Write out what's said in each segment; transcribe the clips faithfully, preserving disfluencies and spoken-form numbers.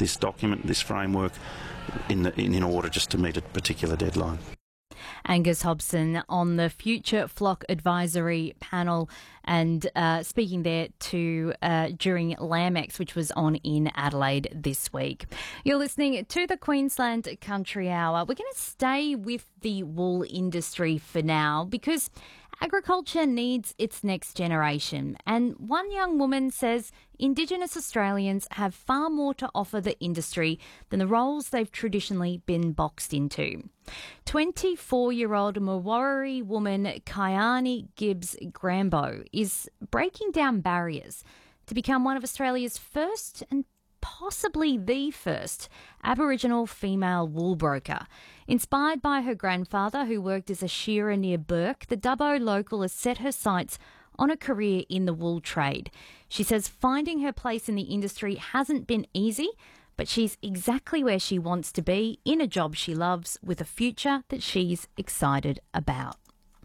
this document, this framework, in, the, in, in order just to meet a particular deadline. Angus Hobson on the Future Flock Advisory Panel, and uh, speaking there to uh, during Lambex, which was on in Adelaide this week. You're listening to the Queensland Country Hour. We're going to stay with the wool industry for now because agriculture needs its next generation, and one young woman says Indigenous Australians have far more to offer the industry than the roles they've traditionally been boxed into. twenty-four-year-old Mawarri woman Kyani Gibbs Grambo is breaking down barriers to become one of Australia's first and possibly the first Aboriginal female wool broker. Inspired by her grandfather, who worked as a shearer near Bourke, the Dubbo local has set her sights on a career in the wool trade. She says finding her place in the industry hasn't been easy, but she's exactly where she wants to be, in a job she loves, with a future that she's excited about.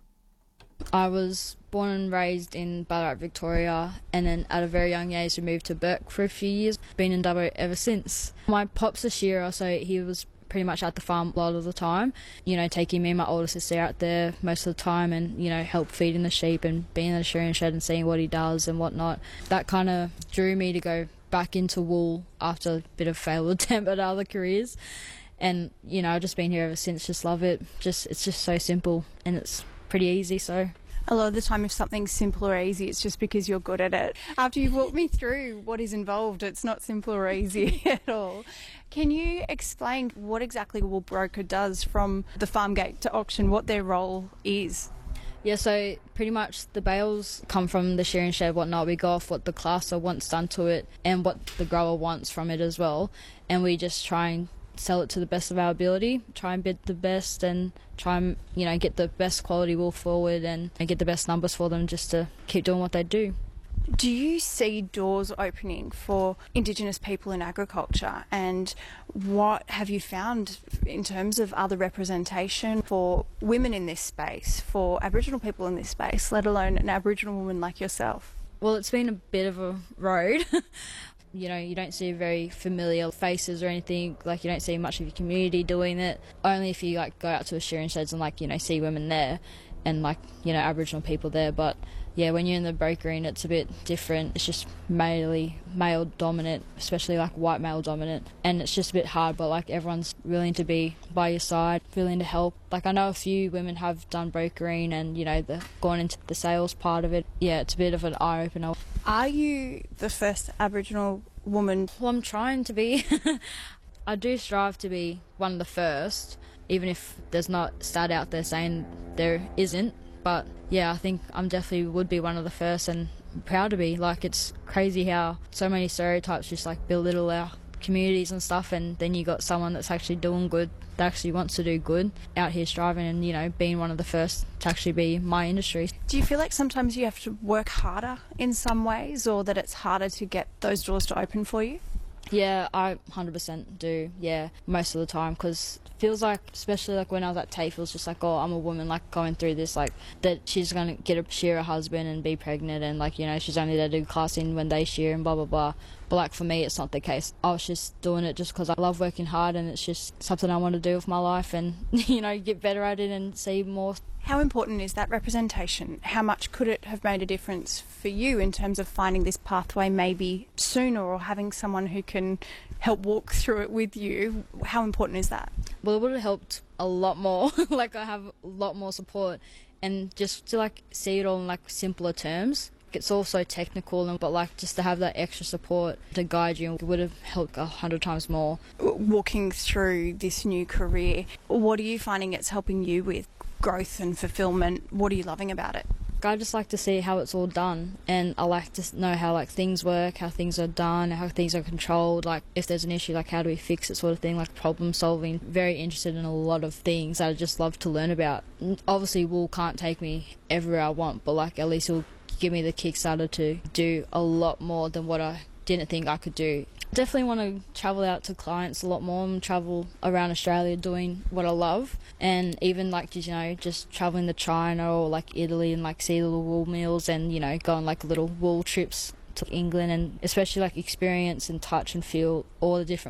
I was born and raised in Ballarat, Victoria, and then at a very young age we moved to Bourke for a few years. Been in Dubbo ever since. My pop's a shearer, so he was pretty much at the farm a lot of the time, you know, taking me and my older sister out there most of the time and, you know, help feeding the sheep and being in the shearing shed and seeing what he does and whatnot. That kind of drew me to go back into wool after a bit of failed attempt at other careers. And, you know, I've just been here ever since, just love it. Just It's just so simple and it's pretty easy, so... A lot of the time, if something's simple or easy, it's just because you're good at it. After you've walked me through what is involved, it's not simple or easy at all. Can you explain what exactly a wool broker does from the farm gate to auction, what their role is? Yeah, so pretty much the bales come from the shearing shed, whatnot. We go off what the classer wants done to it and what the grower wants from it as well. And we just try and sell it to the best of our ability, try and bid the best and try and, you know, get the best quality wool forward and, and get the best numbers for them just to keep doing what they do. Do you see doors opening for Indigenous people in agriculture, and what have you found in terms of other representation for women in this space, for Aboriginal people in this space, let alone an Aboriginal woman like yourself? Well, it's been a bit of a road. You know, you don't see very familiar faces or anything, like you don't see much of your community doing it. Only if you like go out to a shearing sheds and like, you know, see women there and like, you know, Aboriginal people there. But yeah, when you're in the brokering, it's a bit different. It's just mainly male dominant, especially like white male dominant, and it's just a bit hard, but like everyone's willing to be by your side, willing to help. Like I know a few women have done brokering and, you know, they've gone into the sales part of it. Yeah, it's a bit of an eye-opener. Are you the first Aboriginal woman? Well, I'm trying to be. I do strive to be one of the first, even if there's not stat out there saying there isn't. But yeah, I think I'm definitely would be one of the first, and I'm proud to be. Like, it's crazy how so many stereotypes just like belittle our communities and stuff, and then you got someone that's actually doing good, that actually wants to do good, out here striving and, you know, being one of the first to actually be my industry. Do you feel like sometimes you have to work harder in some ways, or that it's harder to get those doors to open for you? Yeah, I one hundred percent do, yeah, most of the time, because it feels like, especially like when I was at TAFE, it was just like, oh, I'm a woman, like, going through this, like, that she's going to get a shear a husband and be pregnant, and, like, you know, she's only there to do classing when they shear and blah, blah, blah. But, like, for me, it's not the case. I was just doing it just because I love working hard, and it's just something I want to do with my life and, you know, get better at it and see more. How important is that representation? How much could it have made a difference for you in terms of finding this pathway maybe sooner, or having someone who can help walk through it with you? How important is that? Well, it would have helped a lot more. Like, I have a lot more support, and just to, like, see it all in, like, simpler terms. It's all so technical, but like just to have that extra support to guide you would have helped a hundred times more. Walking through this new career, what are you finding it's helping you with? Growth and fulfillment, what are you loving about it? I just like to see how it's all done, and I like to know how like things work, how things are done, how things are controlled, like if there's an issue, like how do we fix it, sort of thing, like problem solving. Very interested in a lot of things that I just love to learn about. Obviously wool can't take me everywhere I want, but like at least it'll give me the Kickstarter to do a lot more than what I didn't think I could do. Definitely want to travel out to clients a lot more and travel around Australia doing what I love, and even like, you know, just traveling to China or like Italy and like see little wool mills and, you know, go on like little wool trips to England, and especially like experience and touch and feel all the different